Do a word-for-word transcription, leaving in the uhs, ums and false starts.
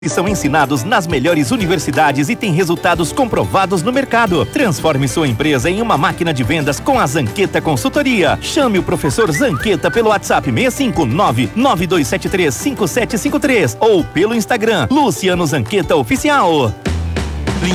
e são ensinados nas melhores universidades e têm resultados comprovados no mercado. Transforme sua empresa em uma máquina de vendas com a Zanqueta Consultoria. Chame o professor Zanqueta pelo WhatsApp seis cinco nove, nove dois sete três, cinco sete cinco três ou pelo Instagram Luciano Zanqueta Oficial.